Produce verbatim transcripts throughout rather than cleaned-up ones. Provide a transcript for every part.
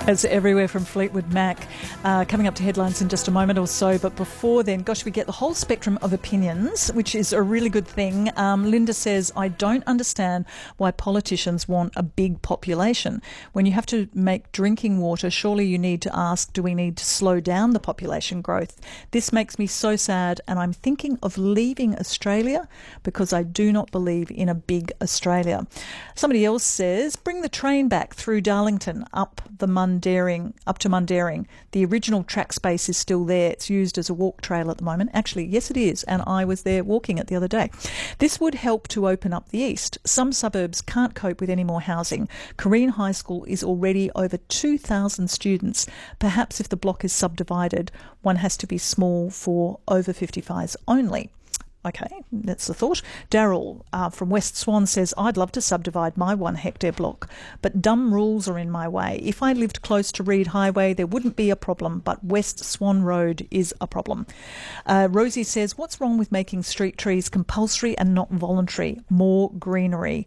It's everywhere from Fleetwood Mac. Uh, coming up to headlines in just a moment or so. But before then, gosh, we get the whole spectrum of opinions, which is a really good thing. Um, Linda says, I don't understand why politicians want a big population. When you have to make drinking water, surely you need to ask, do we need to slow down the population growth? This makes me so sad, and I'm thinking of leaving Australia because I do not believe in a big Australia. Somebody else says, bring the train back through Darlington up the Mundaring, up to Mundaring. The original track space is still there. It's used as a walk trail at the moment. Actually, yes, it is, and I was there walking it the other day. This would help to open up the east. Some suburbs can't cope with any more housing. Corrine High School is already over two thousand students. Perhaps if the block is subdivided, one has to be small for over fifty-fives only. Okay, that's the thought. Daryl uh, from West Swan says, I'd love to subdivide my one hectare block, but dumb rules are in my way. If I lived close to Reed Highway, there wouldn't be a problem, but West Swan Road is a problem. Uh, Rosie says, what's wrong with making street trees compulsory and not voluntary? More greenery.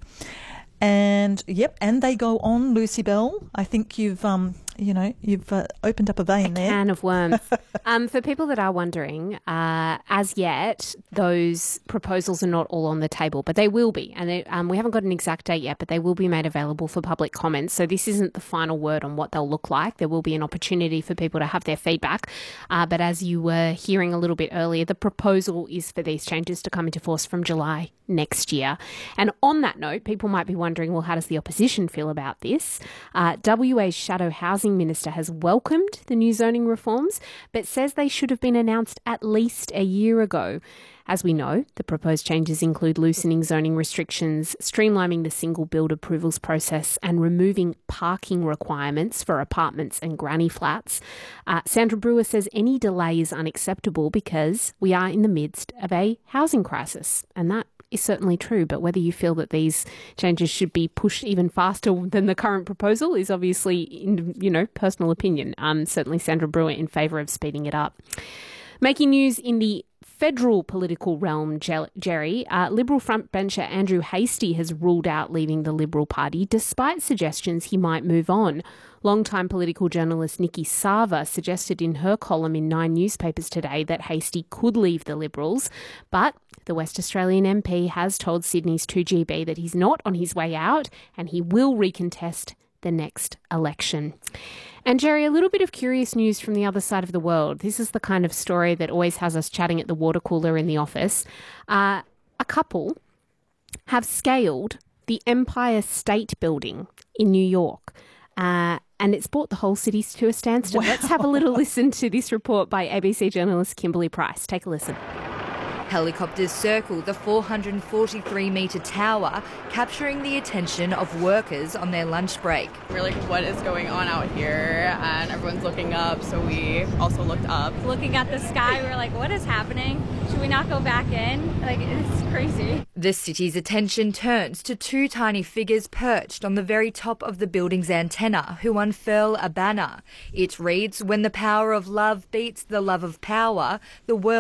And, yep, and they go on, Lucy Bell. I think you've, um, you know, you've uh, opened up a vein a there. Can of worms. um, for people that are wondering, uh, as yet, those proposals are not all on the table, but they will be. And they, um, we haven't got an exact date yet, but they will be made available for public comments. So this isn't the final word on what they'll look like. There will be an opportunity for people to have their feedback. Uh, but as you were hearing a little bit earlier, the proposal is for these changes to come into force from July next year. And on that note, people might be wondering, well, how does the opposition feel about this? Uh, W A's Shadow Housing Minister has welcomed the new zoning reforms, but says they should have been announced at least a year ago. As we know, the proposed changes include loosening zoning restrictions, streamlining the single build approvals process, and removing parking requirements for apartments and granny flats. Uh, Sandra Brewer says any delay is unacceptable because we are in the midst of a housing crisis, and that is certainly true, but whether you feel that these changes should be pushed even faster than the current proposal is obviously, in, you know, personal opinion. Um, certainly Sandra Brewer in favour of speeding it up. Making news in the federal political realm, Jerry, uh, Liberal frontbencher Andrew Hastie has ruled out leaving the Liberal Party despite suggestions he might move on. Longtime political journalist Nikki Sava suggested in her column in Nine newspapers today that Hastie could leave the Liberals, but the West Australian M P has told Sydney's two G B that he's not on his way out and he will recontest the next election. And Jerry, a little bit of curious news from the other side of the world. This is the kind of story that always has us chatting at the water cooler in the office. Uh, a couple have scaled the Empire State Building in New York. Uh, and it's brought the whole city to a standstill. Wow. Let's have a little listen to this report by A B C journalist Kimberly Price. Take a listen. Helicopters circle the four hundred forty-three metre tower, capturing the attention of workers on their lunch break. We're like, what is going on out here? And everyone's looking up, so we also looked up. Looking at the sky, we were like, what is happening? Should we not go back in? Like, it's crazy. The city's attention turns to two tiny figures perched on the very top of the building's antenna who unfurl a banner. It reads, when the power of love beats the love of power, the world